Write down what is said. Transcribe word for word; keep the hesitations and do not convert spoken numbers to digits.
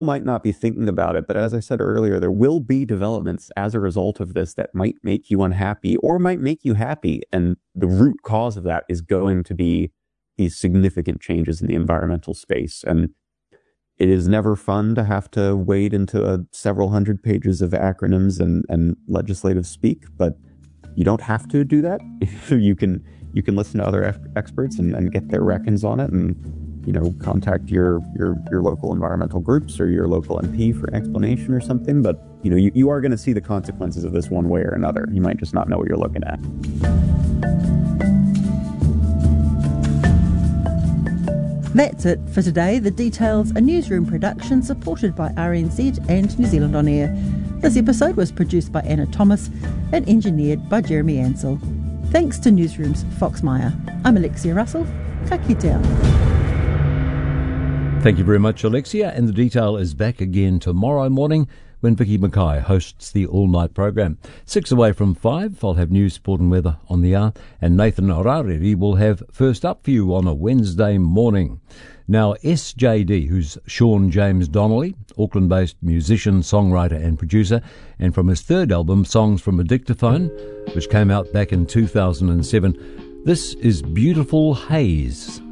might not be thinking about it, but as I said earlier, there will be developments as a result of this that might make you unhappy or might make you happy. And the root cause of that is going to be these significant changes in the environmental space. And it is never fun to have to wade into a several hundred pages of acronyms and, and legislative speak, but you don't have to do that. you can you can listen to other ex- experts and, and get their reckons on it, and you know, contact your, your, your local environmental groups or your local M P for an explanation or something. But, you know, you, you are going to see the consequences of this one way or another. You might just not know what you're looking at. That's it for today. The Detail's a newsroom production supported by R N Z and New Zealand On Air. This episode was produced by Anna Thomas and engineered by Jeremy Ansell. Thanks to Newsroom's Fox Meyer. I'm Alexia Russell. Ka kite ao. Thank you very much, Alexia, and The Detail is back again tomorrow morning when Vicky Mackay hosts the all-night program. Six away from five, I'll have news, sport and weather on the hour, and Nathan Orariri will have First Up for you on a Wednesday morning. Now, S J D, who's Sean James Donnelly, Auckland-based musician, songwriter and producer, and from his third album, Songs from a Dictaphone, which came out back in two thousand seven, this is Beautiful Haze.